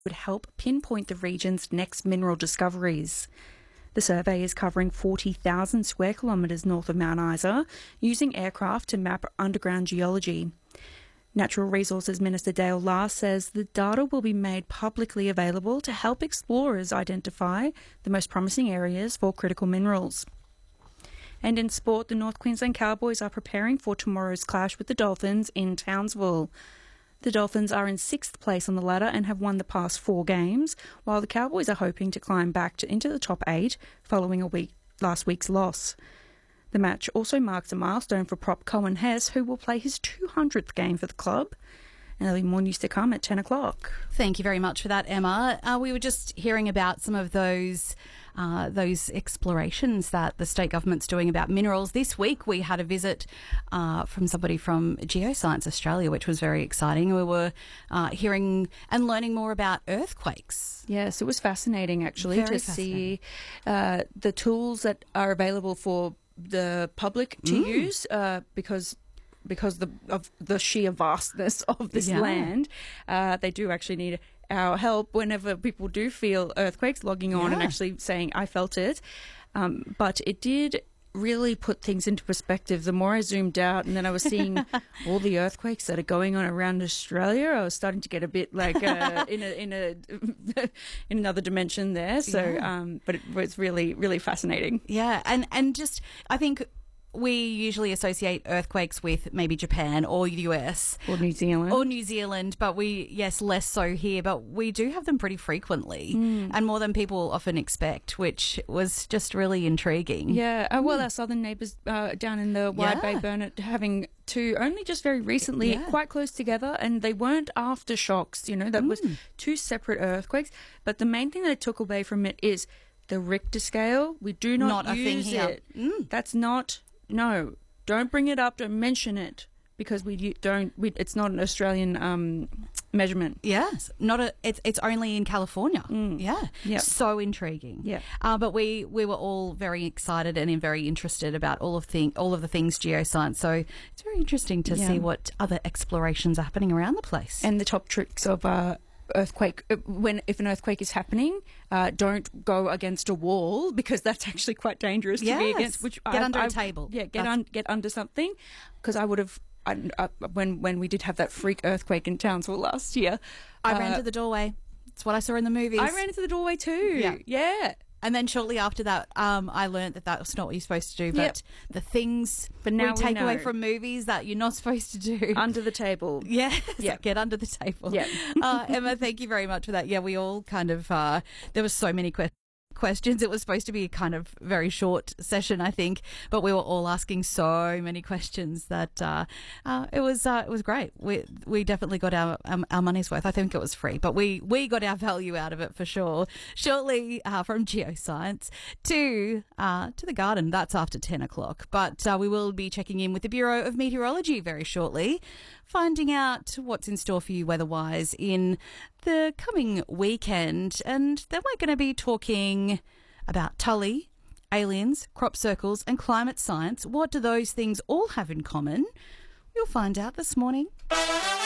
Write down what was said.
would help pinpoint the region's next mineral discoveries. The survey is covering 40,000 square kilometres north of Mount Isa, using aircraft to map underground geology. Natural Resources Minister Dale Last says the data will be made publicly available to help explorers identify the most promising areas for critical minerals. And in sport, the North Queensland Cowboys are preparing for tomorrow's clash with the Dolphins in Townsville. The Dolphins are in 6th place on the ladder and have won the past 4 games, while the Cowboys are hoping to climb back into the top 8 following last week's loss. The match also marks a milestone for prop Cohen Hess, who will play his 200th game for the club. And there'll be more news to come at 10 o'clock. Thank you very much for that, Emma. We were just hearing about some of those explorations that the state government's doing about minerals. This week we had a visit from somebody from Geoscience Australia, which was very exciting. We were hearing and learning more about earthquakes. Yes, it was fascinating actually see the tools that are available for the public to use because of the sheer vastness of this land. They do actually need our help whenever people do feel earthquakes, logging on and actually saying, I felt it. But it did really put things into perspective. The more I zoomed out and then I was seeing all the earthquakes that are going on around Australia, I was starting to get a bit like in another dimension there. So, but it was really, really fascinating. Yeah, and just I think we usually associate earthquakes with maybe Japan or US. Or New Zealand. But less so here. But we do have them pretty frequently and more than people often expect, which was just really intriguing. Yeah. Well, our southern neighbours down in the Wide Bay Burnett having two only just very recently, quite close together, and they weren't aftershocks, that was 2 separate earthquakes. But the main thing that I took away from it is the Richter scale. We do not use a thing here. That's not... No, don't bring it up. Don't mention it because it's not an Australian measurement. Yes, it's only in California. So intriguing. Yeah, but we were all very excited and very interested about all of the things geoscience. So it's very interesting to see what other explorations are happening around the place and the top tricks of earthquake. If an earthquake is happening, don't go against a wall because that's actually quite dangerous to be against. Get under a table. Yeah, get under something. Because I would have when we did have that freak earthquake in Townsville last year. I ran to the doorway. It's what I saw in the movies. I ran into the doorway too. Yeah. And then shortly after that, I learned that was not what you're supposed to do. But the things we take away from movies that you're not supposed to do. Under the table. Yeah. Get under the table. Yeah. Emma, thank you very much for that. Yeah, we all kind of, there were so many questions. It was supposed to be a kind of very short session, I think, but we were all asking so many questions that it was great. We definitely got our money's worth. I think it was free, but we got our value out of it for sure. Shortly from Geoscience to the garden. That's after 10 o'clock. But we will be checking in with the Bureau of Meteorology very shortly, finding out what's in store for you weather-wise in the coming weekend. And then we're going to be talking about Tully, aliens, crop circles and climate science. What do those things all have in common? You'll find out this morning.